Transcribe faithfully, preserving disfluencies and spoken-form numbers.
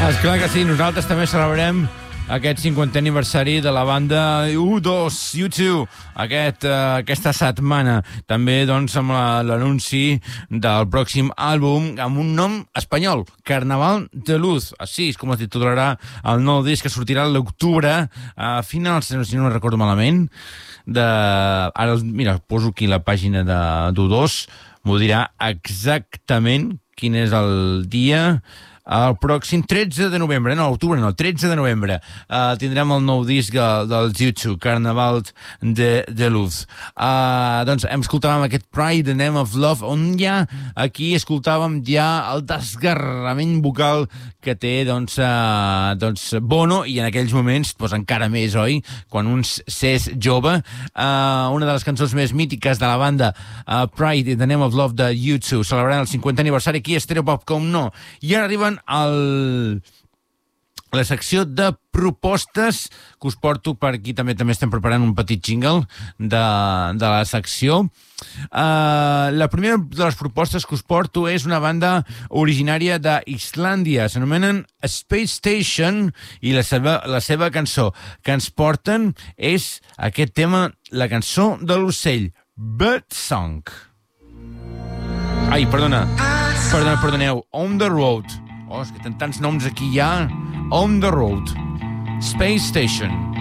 Esclar que sí, nosaltres també celebrem aquest cinquantè aniversari de la banda U dos, U dos, aquest, uh, aquesta setmana. També, doncs, amb l'anunci del pròxim àlbum amb un nom espanyol, Carnaval de Luz. Així és com es titularà el nou disc que sortirà a l'octubre, a finals, si no recordo malament, de... Ara, mira, poso aquí la pàgina d'U dos, m'ho dirà exactament quin és el dia. El pròxim tretze de novembre, no, octubre no, tretze de novembre, uh, tindrem el nou disc uh, dels U dos, Carnaval de, de Luz. Uh, doncs hem escoltàvem aquest Pride, The Name of Love, on ja, aquí escoltàvem ja el desgarrament vocal que té, doncs, uh, doncs Bono, i en aquells moments, doncs encara més, oi? Quan un s'és jove, uh, una de les cançons més mítiques de la banda, uh, Pride, The Name of Love de U dos, celebrant el cinquantè aniversari aquí a Stereopop, com no. I ara arriben el... la secció de propostes que us porto per aquí. També també estem preparant un petit jingle de, de la secció. Uh, la primera de les propostes que us porto és una banda originària d'Islàndia. S'anomenen Space Station i la seva, la seva cançó que ens porten és aquest tema, la cançó de l'ocell, Bird Song. Ai, perdona. Perdona, perdoneu. On the Road. Oh, és que tenen tants noms aquí ja. On the Road. Space Station.